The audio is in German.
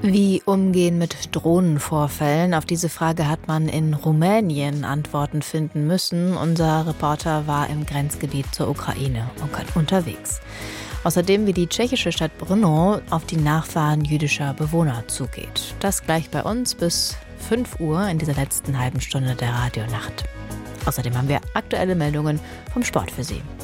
Wie umgehen mit Drohnenvorfällen? Auf diese Frage hat man in Rumänien Antworten finden müssen. Unser Reporter war im Grenzgebiet zur Ukraine unterwegs. Außerdem, wie die tschechische Stadt Brno auf die Nachfahren jüdischer Bewohner zugeht. Das gleich bei uns bis 5 Uhr in dieser letzten halben Stunde der Radionacht. Außerdem haben wir aktuelle Meldungen vom Sport für Sie.